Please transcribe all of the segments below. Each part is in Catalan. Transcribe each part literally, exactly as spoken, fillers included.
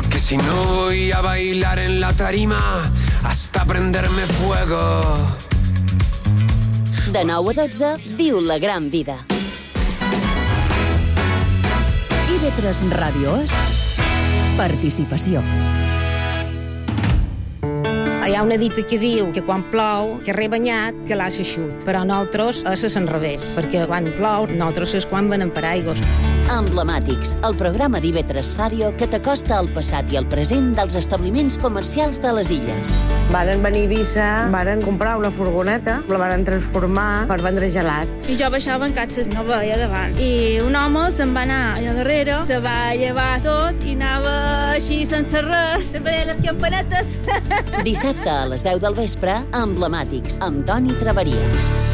Porque si no voy a bailar en la tarima hasta prenderme fuego. De nou a dotze, viu la gran vida. I ve tres Ràdio és participació. Hi ha una dita que diu que quan plou, que rebanyat, que l'ha xut. Però nosaltres és al revés, perquè quan plou, nosaltres és quan venem per aigües. Emblemàtics, el programa d'I V tres Ràdio que t'acosta al passat i al present dels establiments comercials de les illes. Varen venir a Eivissa, varen comprar una furgoneta, la varen transformar per vendre gelats. I jo baixava en catxes, no veia davant. I un home se'n va anar allà darrere, se va llevar tot i anava així sense res, veia les campanetes. Dissabte a les deu del vespre, Emblemàtics, amb Toni Traveria.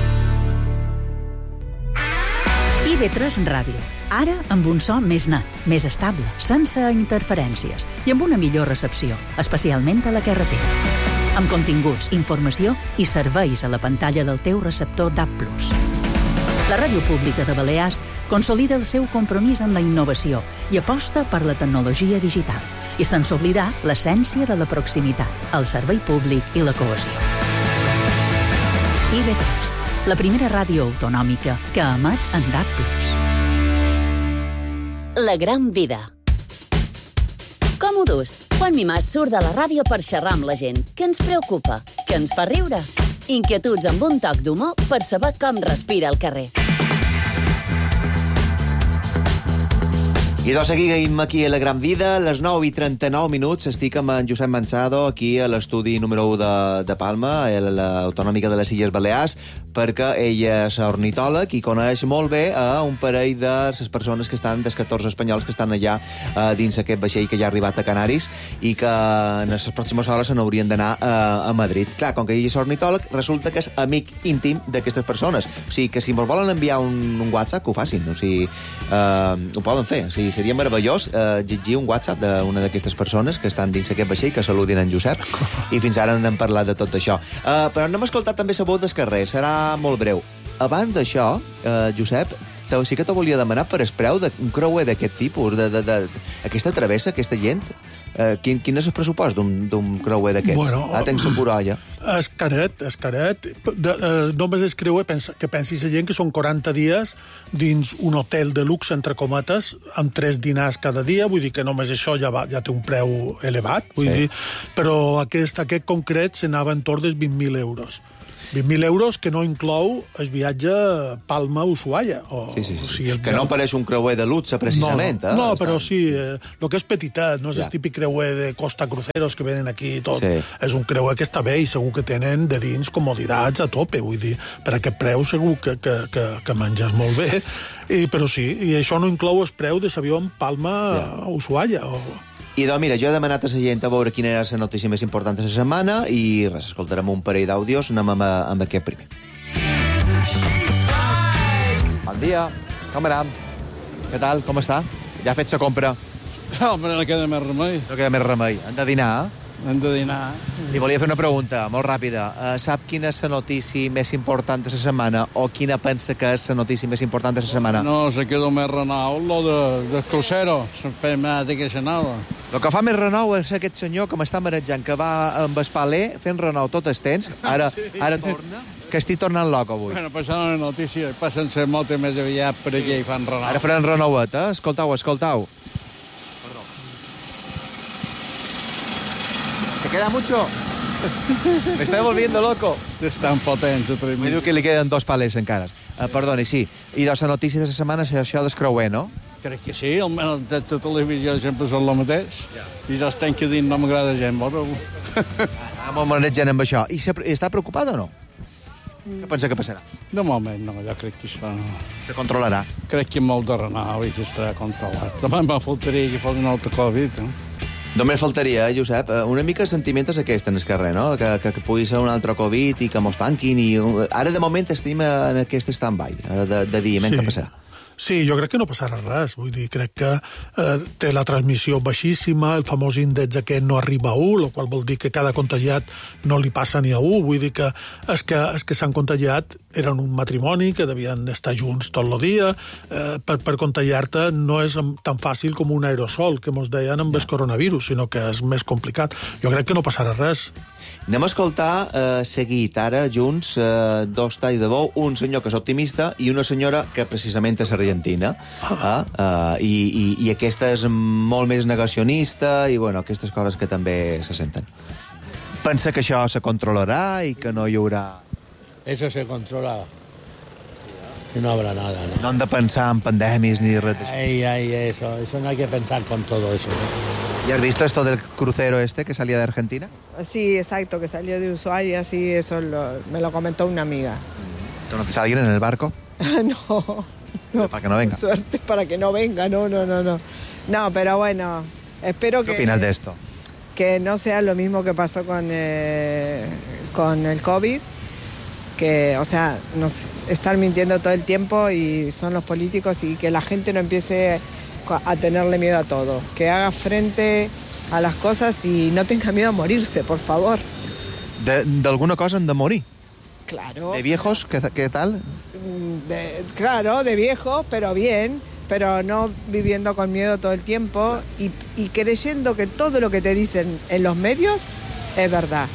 I ve tres Ràdio. Ara amb un so més net, més estable, sense interferències i amb una millor recepció, especialment a la carretera. Amb continguts, informació i serveis a la pantalla del teu receptor D A B plus. La Ràdio Pública de Balears consolida el seu compromís amb la innovació i aposta per la tecnologia digital, i sense oblidar l'essència de la proximitat, el servei públic i la cohesió. I V tres, la primera ràdio autonòmica que emet en D A B plus. La gran vida. Com ho dus? Juan Mimàs surt de la ràdio per xerrar amb la gent. Què ens preocupa? Què ens fa riure? Inquietuds amb un toc d'humor per saber com respira el carrer. I doncs seguim aquí a La Gran Vida, a les nou i trenta-nou minuts. Estic amb en Josep Manzado, aquí a l'estudi número u de, de Palma, a l'Autonòmica de les Illes Balears, perquè ell és ornitòleg i coneix molt bé a un parell de les persones que estan, dels catorze espanyols que estan allà eh, dins aquest vaixell que ja ha arribat a Canaris i que en les pròximes hores se n'haurien d'anar a, a Madrid. Clar, com que ell és ornitòleg, resulta que és amic íntim d'aquestes persones. O sigui, que si ens volen enviar un, un WhatsApp, que ho facin. O sigui, eh, ho poden fer. O sigui, seria meravellós eh, llegir un WhatsApp d'una d'aquestes persones que estan dins aquest vaixell, que saludin en Josep, i fins ara no hem parlat de tot això. Eh, però no hem escoltat també la veu del carrer, serà molt breu. Abans d'això, eh, Josep, sí que te volia demanar per el preu d'un creuer d'aquest tipus, de, de, de, aquesta travessa, aquesta gent. Eh, quin, quin és el pressupost d'un creuer d'aquests? Bueno, ah, tens un Corolla. És caret, és caret. De, eh, només es creuer pensa, que pensi la gent que són quaranta dies dins un hotel de luxe, entre cometes, amb tres dinars cada dia, vull dir que només això ja, va, ja té un preu elevat, vull sí. dir, però aquest, aquest concret s'anava entorn dels vint mil euros. vint mil euros que no inclou el viatge Palma-Ushuaia. O, sí, sí, sí. O sigui, el... Que no pareix un creuer de luxe, precisament. No, no, eh? però sí, eh, el que és petitet, no és ja. el típic creuer de Costa Cruceros que venen aquí i tot. Sí. És un creuer que està bé i segur que tenen de dins comoditats a tope, vull dir, per aquest preu segur que, que, que, que menges molt bé. I, però sí, i això no inclou el preu de l'avió Palma-Ushuaia. O... I doncs, mira, jo he demanat a la gent a veure quina era la notícia més important de la setmana i res, escoltarem un parell d'àudios, anem amb, amb aquest primer. Bon dia, com anem? Què tal, com està? Ja ha fet la compra? Home, no queda més remei. No queda més remei. Han de dinar, eh? Hem de dinar. Li volia fer una pregunta, molt ràpida. Uh, sap quina és la notícia més important de la setmana o quina pensa que és la notícia més important de la setmana? No, se queda més renou, lo de, de crucero. Se'n fa més de que s'anava. El que fa més renou és aquest senyor que m'està marejant, que va amb el paler fent renou tot el temps. Ara, sí. ara torna, que estic tornant loc avui. Bueno, passant una notícia, passen ser molt més aviat per aquí i fan renou. Ara faran renouet, eh? Escoltau, escoltau. ¿Te queda mucho? Me estoy volviendo loco. Estan potents. Me diu que li queden dos palers encara. Uh, perdoni, sí. I doncs la notícia de la setmana és això del creuer, no? Crec que sí, almenys de la televisió sempre són el mateix. Ja. I jo estic que dins no m'agrada gent, veure-ho. Ah, molt manejant amb això. I, se, I està preocupat o no? Mm. Què pensa que passarà? De moment no, jo crec que això... Se controlarà? Crec que molt de renou i que estarà controlat. Demà em faltaria que fos un altre Covid, eh? Només faltaria, eh, Josep, una mica de sentiment és aquest en el carrer, no? Que, que, que pugui ser un altre Covid i que mos tanquin. I... Ara, de moment, estem en aquest stand-by, de, de dir, sí. Què passarà. Sí, jo crec que no passarà res. Vull dir, crec que eh, té la transmissió baixíssima, el famós índex aquest no arriba a u, el qual vol dir que cada contagiat no li passa ni a u. Vull dir que els que, els que s'han contagiat eren un matrimoni que devien estar junts tot el dia. Eh, per, per contagiar-te no és tan fàcil com un aerosol, que mos deien amb el coronavirus, sinó que és més complicat. Jo crec que no passarà res. Anem a escoltar eh, seguit ara, junts, eh, dos talls de veu, un senyor que és optimista i una senyora que precisament és argentina. Ah. Eh, i, i, I aquesta és molt més negacionista i, bueno, aquestes coses que també se senten. Pensa que això se controlarà i que no hi haurà... Eso se controla y no habrá nada, ¿no? No han de pensar en pandèmies ni res d'això. Ay, ay, eso, eso no hay que pensar con todo eso, ¿no? ¿Y has visto esto del crucero este que salía de Argentina? Sí, exacto, que salió de Ushuaia, sí, eso lo, me lo comentó una amiga. ¿Conoces a alguien en el barco? no, no. Para que no venga. Suerte para que no venga, no, no, no, no. No, pero bueno, espero que... ¿Qué opinas de esto? Que no sea lo mismo que pasó con, eh, con el COVID, que, o sea, nos están mintiendo todo el tiempo y son los políticos, y que la gente no empiece a tenerle miedo a todo, que haga frente a las cosas y no tenga miedo a morirse, por favor. De, de alguna cosa han de morir. Claro. ¿De viejos? ¿Qué, qué tal? De, claro, de viejos, pero bien, pero no viviendo con miedo todo el tiempo y, y creyendo que todo lo que te dicen en los medios es verdad.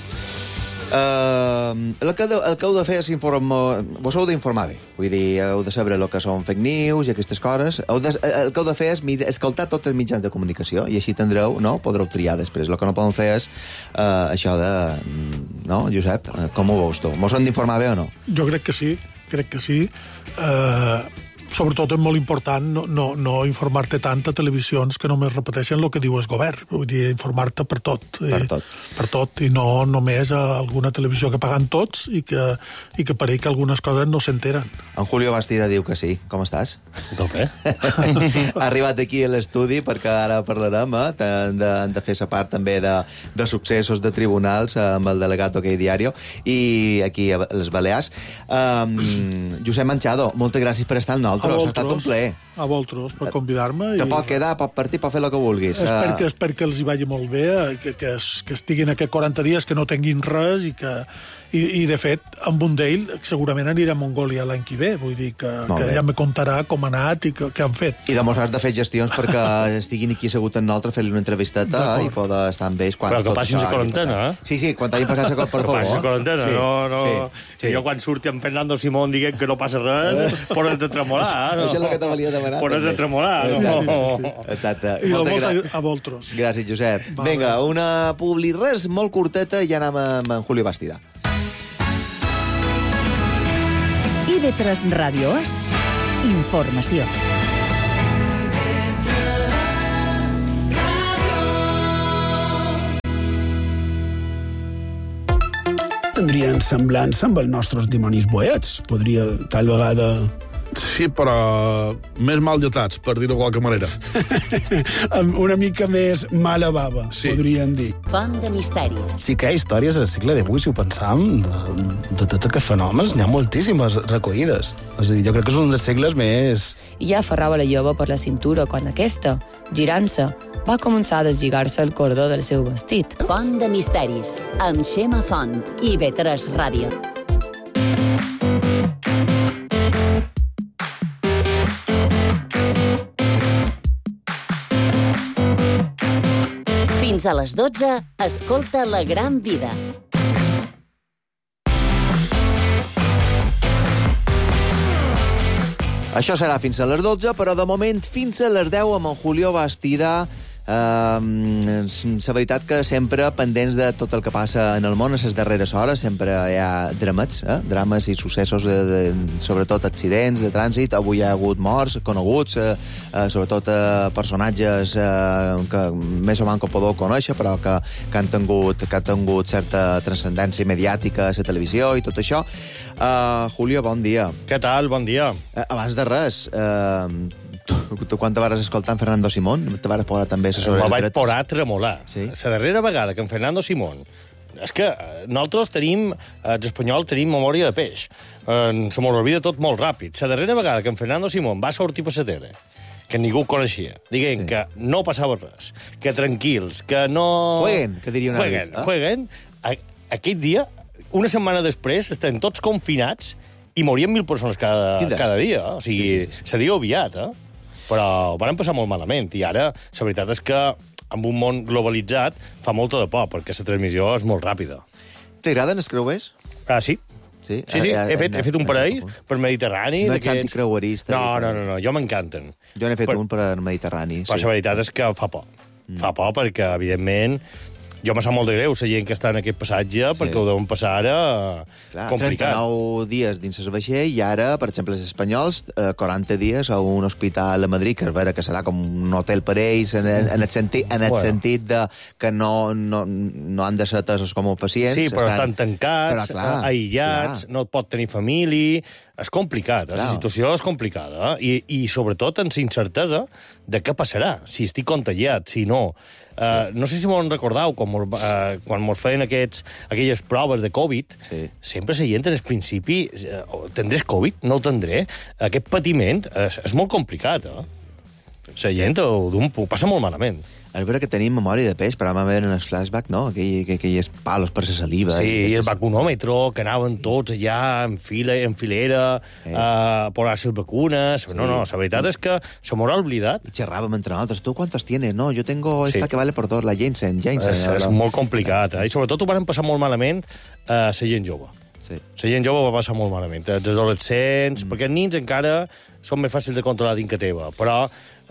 Uh, el, que de, el que heu de fer és informar... Vos heu d'informar bé. Vull dir, heu de saber el que són fake news i aquestes coses. Heu de, el que heu de fer és escoltar tots els mitjans de comunicació i així tindreu, no? Podreu triar després. El que no poden fer és uh, això de... No, Josep? Com ho veus tu? Mos hem d'informar bé o no? Jo crec que sí, crec que sí. Uh, sobretot és molt important no, no, no informar-te tant a televisions que només repeteixen el que diu el govern. Vull dir, informar-te per tot. Per tot. I, per tot, i no només a alguna televisió que paguen tots i que, i que pareix que algunes coses no s'enteren. En Julio Bastida diu que sí. Com estàs? Tot bé. Ha arribat aquí a l'estudi perquè ara parlarem, eh? Han de, han de fer sa part també de, de successos de tribunals amb el delegat d'Hockey Diario i aquí a les Balears. Um, Josep Manchado, moltes gràcies per estar al nostre. Ha estat un plaer. A vosaltres, per convidar-me. Te i... pot quedar, pot partir, pot fer el que vulguis. Espero que, espero que els hi vagi molt bé, que, que, que estiguin aquests quaranta dies, que no tinguin res i que... I, i de fet, amb un d'ell segurament anirà a Mongòlia l'any que ve. Vull dir que, que ja me contarà com ha anat i què han fet. I demostrar de fer gestions perquè estiguin aquí assegut en nosaltres, fer-li una entrevisteta i poder estar amb ells. Quan Però que passin la quarantena, eh? Sí, sí, quan t'hagin passat la quarantena, per favor. Que passin la quarantena, sí, no... no... Sí, sí. Jo quan surti amb Fernando Simón diguem que no passa res, pones de tremolar, no? Això és el que te valia demanar. Pones de tremolar, no? Sí, sí, sí. Exacte. I de volta a vosaltres. Gràcies, Josep. Vinga, una publi res molt curteta i ja anem amb en Julio Bastida. I ve tres Ràdios, informació. Tindrien semblança amb els nostres dimonis boets. Podria, tal vegada... Sí, però més mal dotats, per dir-ho de qualque manera. Una mica més mala bava, sí. Podríem dir. Font de misteris. Sí que hi ha històries al segle divuit, si ho pensam, de, de tot aquests fenòmens. N'hi ha moltíssimes recollides. És a dir, jo crec que és un dels segles més... I ja aferrava la jove per la cintura quan aquesta, girant-se, va començar a deslligar-se el cordó del seu vestit. Font de misteris, amb Xema Font i ve tres Ràdio. Fins a les dotze, escolta La Gran Vida. Això serà fins a les dotze, però de moment fins a les deu amb en Julio Bastida. Uh, la veritat que sempre pendents de tot el que passa en el món a les darreres hores, sempre hi ha drames, eh? drames i successos, de, de, sobretot accidents de trànsit. Avui hi ha hagut morts coneguts, eh, eh, sobretot eh, personatges eh, que més o menys que podeu conèixer, però que, que, han tingut, que han tingut certa transcendència mediàtica a la televisió i tot això. Uh, Julio, bon dia. Què tal? Bon dia. Uh, abans de res, uh, tu, tu quan te vas escoltar en Fernando Simón, te vas posar també... Me vaig posar a tremolar. Sí? La darrera vegada que en Fernando Simón és que nosaltres tenim, els espanyols tenim memòria de peix. Eh, se mos olvida tot molt ràpid. La darrera vegada que en Fernando Simón va sortir per la tele, que ningú ho coneixia, dient sí. que no passava res, que tranquils, que no... Jueguen, que diria una jueguen, mica. jueguen. A, aquest dia, una setmana després, estem tots confinats i morien mil persones cada, cada dia. O sigui, sí, sí, sí. se diu aviat, eh? Però van passar molt malament. I ara, la veritat és que amb un món globalitzat fa molta de por, perquè la transmissió és molt ràpida. T'agraden els creuers? Ah, sí. Sí, sí, sí. He, fet, he fet un parell per Mediterrani. No ets anticreuerista? No, no, no, no, jo m'encanten. Jo n'he fet per... un per Mediterrani. Però sí. La veritat és que fa por. Mm. Fa por perquè, evidentment, jo me sap molt de greu la gent que està en aquest passatge, sí. perquè ho deuen passar ara Clar, complicat. trenta-nou dies dins el vaixell i ara, per exemple, els espanyols, eh, quaranta dies a un hospital a Madrid, que, veure, que serà com un hotel per ells, en, en el sentit, en el bueno. sentit de que no, no, no han de ser atesos com a pacients. Sí, però estan, estan tancats, però, clar, aïllats, clar. No pot tenir família... És complicat, eh? La situació és complicada. Eh? I, I, sobretot, amb incertesa de què passarà, si estic contagiat, si no. Sí. Uh, no sé si m'ho recordeu, quan mos, uh, quan mos feien aquests, aquelles proves de Covid, sí. sempre la gent en el principi, uh, tindràs Covid? No ho tindré? Aquest patiment és, és molt complicat, eh? La gent ho, ho passa molt malament. És vera que tenim memòria de peix, però vam veure en el flashback, no? Aquell, aquelles palos per la saliva. Sí, i el que... vacunòmetre, que anaven tots allà en fila, en filera, sí. a posar les vacunes... Sí. No, no, la veritat és que se m'haurà oblidat. I xerràvem entre nosaltres. Tu quantos tienes? No, jo tengo esta sí. que vale por dos, la Jensen. Jensen és, és molt complicat, eh? I sobretot ho van passar molt malament a la gent jove. Sí. La gent jove va passar molt malament. Els adolescents, mm. perquè els nins encara són més fàcils de controlar dins que teva, però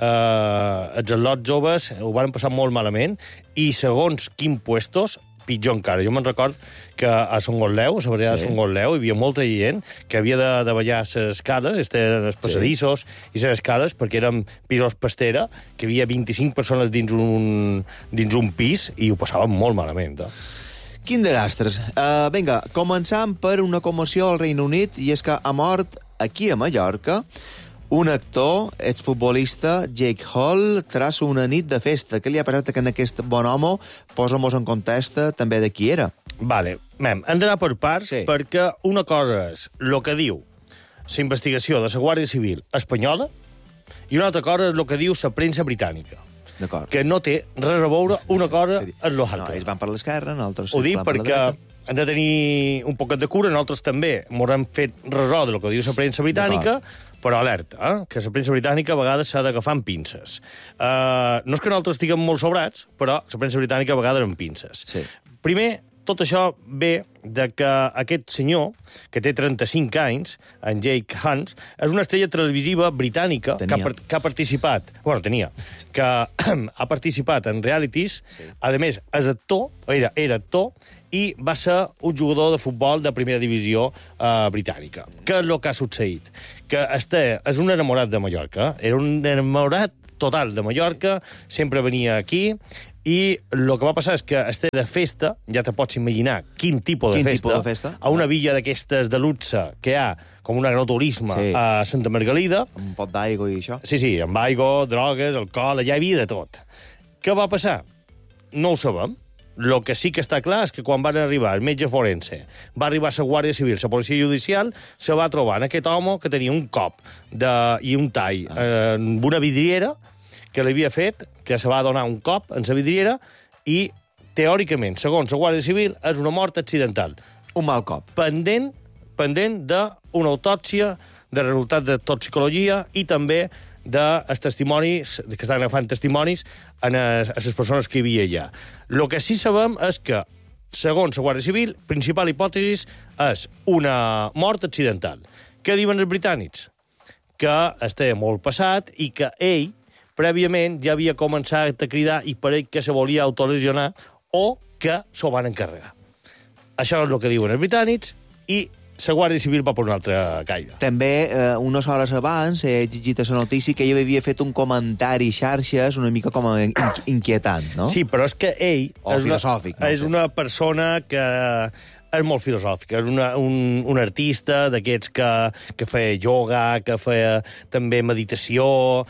eh, els atlots joves ho van passar molt malament i segons quin puestos, pitjor encara. Jo me'n record que a Son Gotleu, a la vereda sí. de Son Gotleu, hi havia molta gent que havia de, de ballar les escales, els passadissos sí. i les escales, perquè eren pisos pastera, que hi havia vint-i-cinc persones dins un, dins un pis i ho passaven molt malament. Eh? Quin desastres. Uh, vinga, començant per una commoció al Regne Unit, i és que ha mort aquí a Mallorca un actor, exfutbolista, Jake Hall, tras una nit de festa. Què li ha passat que en aquest bon home? Posa-mos en context també de qui era. Vale, mem, hem d'anar per parts, sí. perquè una cosa és el que diu la investigació de la Guàrdia Civil espanyola i una altra cosa és el que diu la premsa britànica. Que no té res a veure una cosa sí, sí. amb l'altra. No, ells van per l'esquerra, nosaltres... Ho dic perquè hem de tenir un poquet de cura, nosaltres també m'ho hem fet ressò de lo que diu la premsa britànica, però alerta, eh? que la premsa britànica a vegades s'ha d'agafar amb pinces. Uh, no és que nosaltres estiguem molt sobrats, però la premsa britànica a vegades amb pinces. Sí. Primer, tot això ve de que aquest senyor, que té trenta-cinc anys, en Jake Hans, és una estrella televisiva britànica que ha, que ha participat, bueno, tenia, que ha participat en realities, sí. a més, és actor, era, era actor, i va ser un jugador de futbol de primera divisió eh, britànica. Què és el que ha succeït? Que este és un enamorat de Mallorca, era un enamorat total de Mallorca, sempre venia aquí, i el que va passar és que este de festa, ja te pots imaginar quin tipus de, quin festa, tipus de festa, a una villa d'aquestes de luxe que hi ha, com un agroturisme sí. a Santa Margalida. Un pot d'aigua i això. Sí, sí, amb aigua, drogues, alcohol, allà hi havia de tot. Què va passar? No ho sabem. El que sí que està clar és que quan van arribar el metge forense, va arribar la Guàrdia Civil, la policia judicial, se va trobar en aquest home que tenia un cop de, i un tall ah. eh, amb una vidriera que l'havia fet, que se va donar un cop en la vidriera i, teòricament, segons la Guàrdia Civil, és una mort accidental. Un mal cop. Pendent, pendent d'una autòpsia, de resultat de toxicologia i també dels testimonis, que estan agafant testimonis a les persones que hi havia allà. El que sí sabem és que, segons la Guàrdia Civil, principal hipòtesi és una mort accidental. Què diuen els britànics? Que estava molt passat i que ell, prèviament, ja havia començat a cridar i per ell que se volia autolesionar o que s'ho van encarregar. Això és el que diuen els britànics i la Guàrdia Civil va per una altra caire. També, eh, unes hores abans, he llegit a la notícia que ell havia fet un comentari xarxes una mica com a in inquietant, no? Sí, però és que ell... O és filosòfic. Una, no és sé. una persona que és molt filosòfica. És una, un, un artista d'aquests que, que feia ioga, que feia també meditació,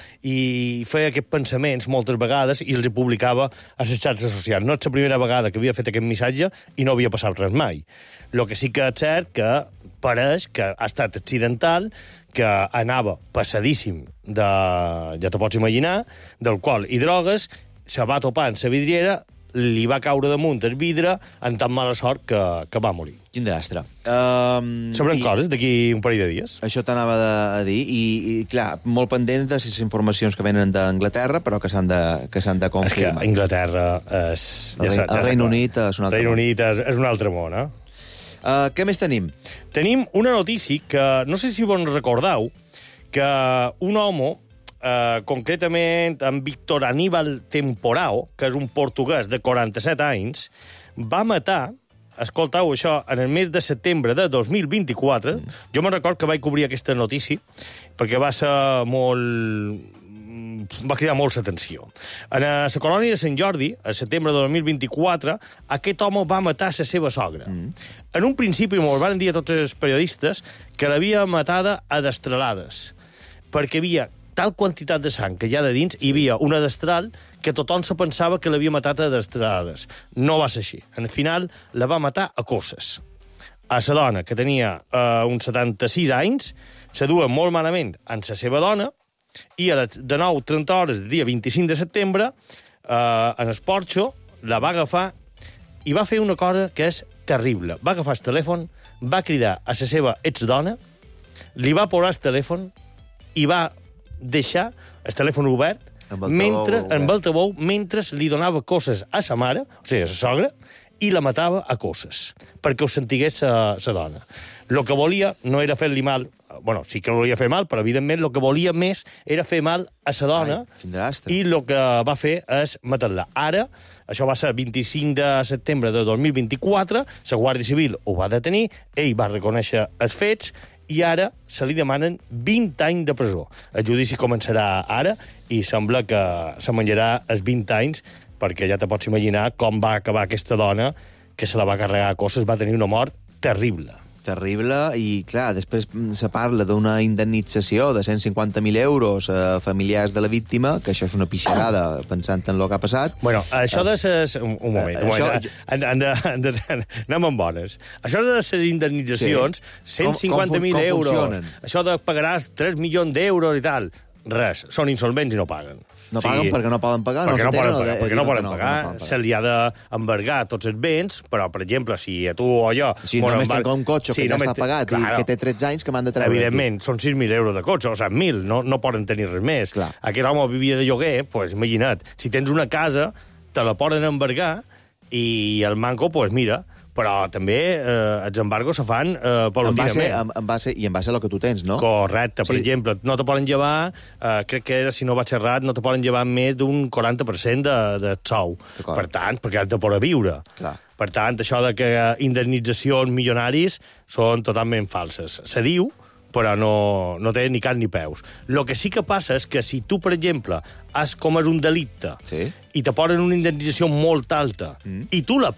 i feia aquests pensaments moltes vegades i els publicava a les xarxes socials. No és la primera vegada que havia fet aquest missatge i no havia passat res mai. El que sí que és cert que pareix que ha estat accidental, que anava passadíssim de, ja te pots imaginar, del qual i drogues, se va topar en la vidriera, li va caure damunt el vidre amb tan mala sort que, que va morir. Quin desastre. Um, Sabrem coses d'aquí un parell de dies. Això t'anava a dir, i, i clar, molt pendents de les informacions que venen d'Anglaterra, però que s'han de, que s'han de confirmar. És que Anglaterra és... El, ja el Regne Unit és un altre Regne món. Unit és, és un altre món, eh? Uh, què més tenim? Tenim una notícia que, no sé si vos recordeu, que un home, eh, concretament en Víctor Aníbal Temporao, que és un portuguès de quaranta-set anys, va matar, escoltau això, en el mes de setembre de dos mil vint-i-quatre, mm. jo me'n record que vaig cobrir aquesta notícia, perquè va ser molt... va cridar molt l'atenció. En la colònia de Sant Jordi, al setembre de dos mil vint-i-quatre, aquest home va matar la seva sogra. Mm. En un principi, m'ho van dir a tots els periodistes, que l'havia matada a destralades, perquè hi havia tal quantitat de sang que hi ha de dins, hi havia una destral que tothom se pensava que l'havia matat a destralades. No va ser així. Al final, la va matar a cosses. A la dona, que tenia eh, uns setanta-sis anys, se dua molt malament amb la seva dona, i a les de nou trenta hores del dia vint-i-cinc de setembre, eh, en el porxo, la va agafar i va fer una cosa que és terrible. Va agafar el telèfon, va cridar a la seva exdona, li va posar el telèfon i va deixar el telèfon obert amb el mentre, amb el tabou, mentre li donava coses a sa mare, o sigui, a sa sogra, i la matava a cosses, perquè ho sentigués sa, sa dona. El que volia no era fer-li mal, bueno, sí que volia fer mal, però evidentment el que volia més era fer mal a sa dona. Ai, i el que va fer és matar-la. Ara, això va ser el vint-i-cinc de setembre de dos mil vint-i-quatre, la Guàrdia Civil ho va detenir, ell va reconèixer els fets, i ara se li demanen vint anys de presó. El judici començarà ara i sembla que se menjarà els vint anys, perquè ja te pots imaginar com va acabar aquesta dona, que se la va carregar a cosses, va tenir una mort terrible. Terrible, i clar, després se parla d'una indemnització de cent cinquanta mil euros a familiars de la víctima, que això és una pixarada pensant en el que ha passat. Bueno, això de ses... Un, un moment, uh, un moment. Això... Han, han de, han de, anem amb bones. Això de les indemnitzacions, sí. cent cinquanta mil euros, funcionen? Això de pagaràs tres milions d'euros i tal, res, són insolvents i no paguen. No paguen sí, perquè no poden pagar? Perquè no, no poden pagar, de, perquè no poden no, pagar. No poden pagar. Se li ha d'embargar tots els béns, però, per exemple, si a tu o jo... Si bueno, només tenc un cotxe sí, que ja està pagat claro, i que té tretze anys que m'han de treure. Evidentment, aquí. Són sis mil euros de cotxe, o sigui, mil, no, no poden tenir res més. Clar. Aquest home vivia de lloguer, pues, imagina't, si tens una casa, te la poden embargar i el manco, pues mira, però també eh, els embargos se fan eh, paulatinament. En, en base, I en base a lo que tu tens, no? Correcte. Per sí. exemple, no te poden llevar, eh, crec que era, si no vaig errat, no te poden llevar més d'un quaranta per cent de, de sou. Per tant, perquè has de poder viure. Clar. Per tant, això de que indemnitzacions milionaris són totalment falses. Se diu, però no, no té ni cap ni peus. El que sí que passa és que si tu, per exemple, has comès un delicte sí. i te posen una indemnització molt alta mm. i tu la